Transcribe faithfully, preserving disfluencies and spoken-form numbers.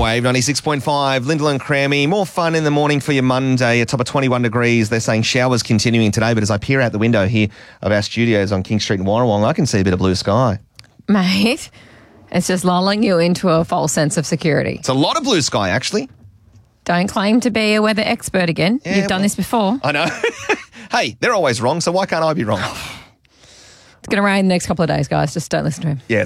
Wave ninety-six point five, Lyndall and Crammy. More fun in the morning for your Monday, a top of twenty-one degrees. They're saying showers continuing today, but as I peer out the window here of our studios on King Street in Warrawong, I can see a bit of blue sky. Mate, it's just lulling you into a false sense of security. It's a lot of blue sky, actually. Don't claim to be a weather expert again. Yeah, You've done well, this before. I know. Hey, they're always wrong, so why can't I be wrong? It's going to rain the next couple of days, guys. Just don't listen to him. Yeah.